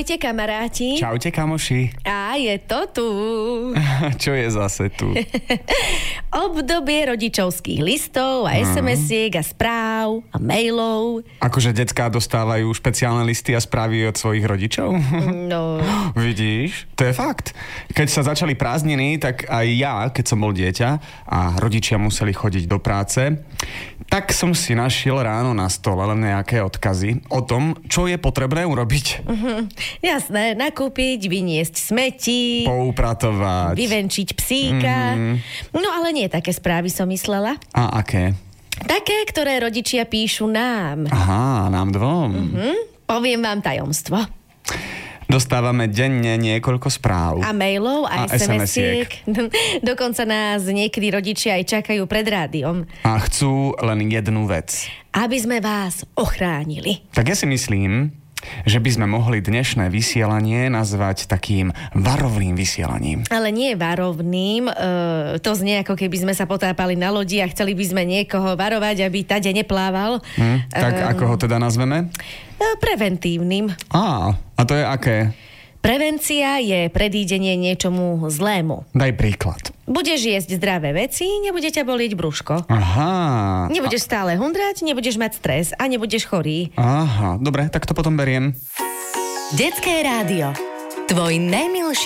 Ahojte kamaráti. Čaute kamoši. A je to tu. Čo je zase tu? Obdobie rodičovských listov a SMS-iek a správ a mailov. Akože decká dostávajú špeciálne listy a správy od svojich rodičov? No. Vidíš? To je fakt. Keď sa začali prázdniny, tak aj ja, keď som bol dieťa a rodičia museli chodiť do práce, tak som si našiel ráno na stole len nejaké odkazy o tom, čo je potrebné urobiť. Jasné, nakúpiť, vyniesť smeti, Poupratovať. vyvenčiť psíka. No ale nie také správy som myslela. A aké? Také, ktoré rodičia píšu nám. Aha, nám dvom. Poviem vám tajomstvo. Dostávame denne niekoľko správ. A mailov, a A SMS-iek. Dokonca nás niekedy rodičia aj čakajú pred rádiom. A chcú len jednu vec. Aby sme vás ochránili. Tak ja si myslím, že by sme mohli dnešné vysielanie nazvať takým varovným vysielaním. Ale nie varovným. To znie, ako keby sme sa potápali na lodi a chceli by sme niekoho varovať, aby tade neplával. Tak ako ho teda nazveme? Preventívnym. A to je aké? Prevencia je predídenie niečomu zlému. Daj príklad. Budeš jesť zdravé veci, nebude ťa bolieť brúško. Aha. Nebudeš stále hundrať, nebudeš mať stres a nebudeš chorý. Aha, dobre, tak to potom beriem. Detské rádio. Tvoj najmilší